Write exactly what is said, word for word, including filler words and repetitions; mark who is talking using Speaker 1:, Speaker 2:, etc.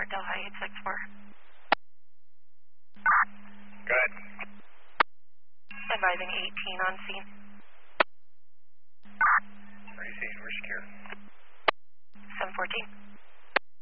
Speaker 1: report Delta eight six four.
Speaker 2: Good.
Speaker 1: Advising eighteen on scene.